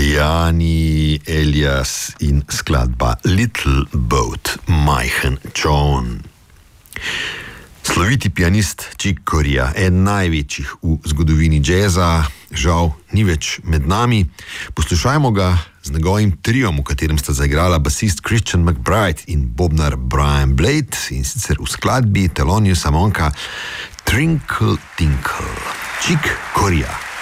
Italijani, Elias in skladba Little Boat, majhen čoln. Sloviti pianist Chick Corea, eden največjih v zgodovini jazza, žal ni več med nami. Poslušajmo ga z njegovim triom, v katerem sta zaigrala basist Christian McBride in bobnar Brian Blade, in sicer v skladbi Theloniousa Monka Trinkle Tinkle. Chick Corea.